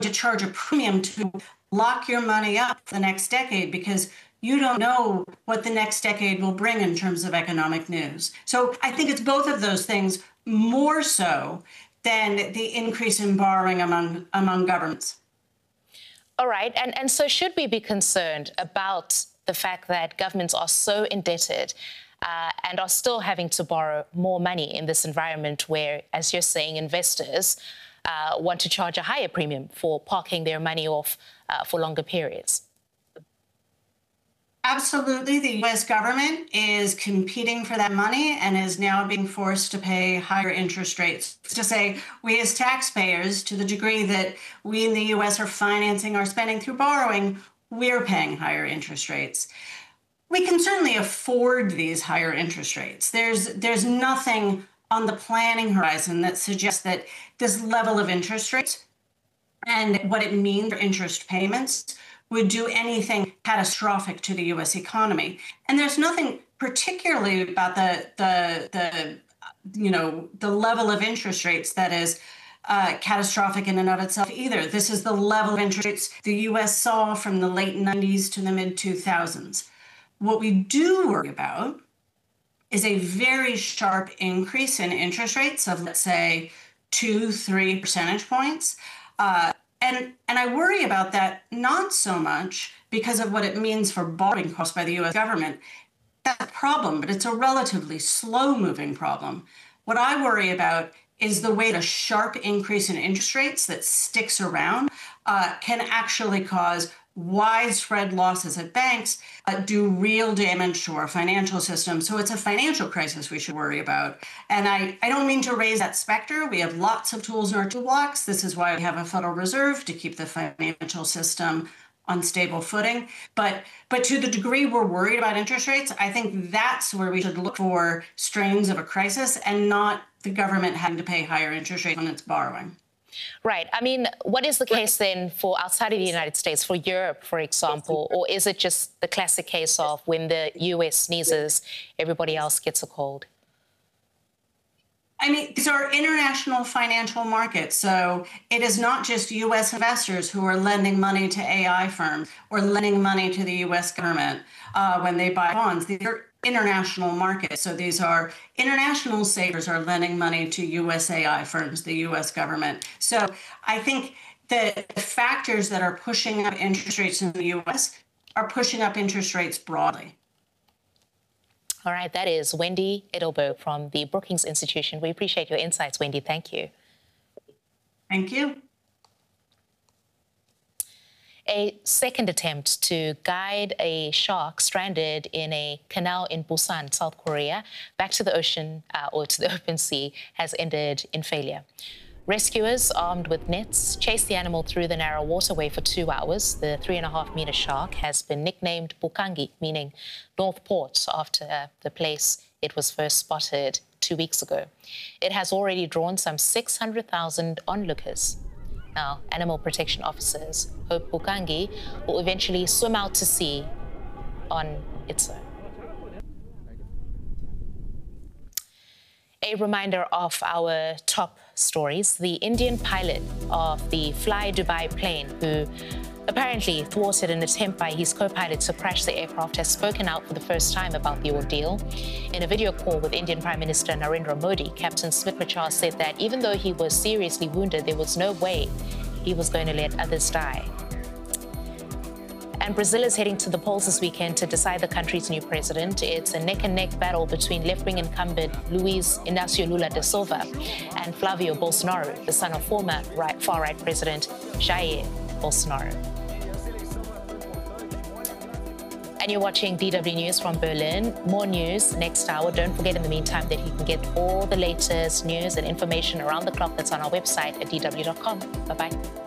to charge a premium to lock your money up for the next decade because you don't know what the next decade will bring in terms of economic news. So I think it's both of those things more so than the increase in borrowing among governments. All right. And so should we be concerned about the fact that governments are so indebted and are still having to borrow more money in this environment where, as you're saying, investors want to charge a higher premium for parking their money off for longer periods? Absolutely. The U.S. government is competing for that money and is now being forced to pay higher interest rates. To say, we as taxpayers, to the degree that we in the U.S. are financing our spending through borrowing, we're paying higher interest rates. We can certainly afford these higher interest rates. There's nothing on the planning horizon that suggests that this level of interest rates and what it means for interest payments would do anything catastrophic to the U.S. economy. And there's nothing particularly about the level of interest rates that is catastrophic in and of itself either. This is the level of interest rates the U.S. saw from the late 90s to the mid 2000s. What we do worry about is a very sharp increase in interest rates of, let's say, 2-3 percentage points. And I worry about that not so much because of what it means for borrowing costs by the U.S. government. That's a problem, but it's a relatively slow-moving problem. What I worry about is the way the sharp increase in interest rates that sticks around can actually cause widespread losses at banks, do real damage to our financial system. So it's a financial crisis we should worry about. And I don't mean to raise that specter. We have lots of tools in our toolbox. This is why we have a Federal Reserve to keep the financial system on stable footing. But to the degree we're worried about interest rates, I think that's where we should look for strains of a crisis and not the government having to pay higher interest rates on its borrowing. Right. I mean, what is the case then for outside of the United States, for Europe, for example? Or is it just the classic case of when the US sneezes, everybody else gets a cold? I mean, these are international financial markets. So it is not just U.S. investors who are lending money to AI firms or lending money to the U.S. government when they buy bonds. These are international markets. So these are international savers are lending money to U.S. AI firms, the U.S. government. So I think the factors that are pushing up interest rates in the U.S. are pushing up interest rates broadly. All right, that is Wendy Edelberg from the Brookings Institution. We appreciate your insights, Wendy. Thank you. Thank you. A second attempt to guide a shark stranded in a canal in Busan, South Korea, back to the ocean or to the open sea has ended in failure. Rescuers armed with nets chased the animal through the narrow waterway for 2 hours. The 3.5-meter shark has been nicknamed Bukangi, meaning North Port, after the place it was first spotted 2 weeks ago. It has already drawn some 600,000 onlookers. Now, animal protection officers hope Bukangi will eventually swim out to sea on its own. A reminder of our top stories. The Indian pilot of the Fly Dubai plane, who apparently thwarted an attempt by his co-pilot to crash the aircraft, has spoken out for the first time about the ordeal. In a video call with Indian Prime Minister Narendra Modi, Captain Smit Machar said that even though he was seriously wounded, there was no way he was going to let others die. And Brazil is heading to the polls this weekend to decide the country's new president. It's a neck-and-neck battle between left-wing incumbent Luiz Inácio Lula da Silva and Flavio Bolsonaro, the son of former far-right President Jair Bolsonaro. And you're watching DW News from Berlin. More news next hour. Don't forget in the meantime that you can get all the latest news and information around the clock that's on our website at dw.com. Bye-bye.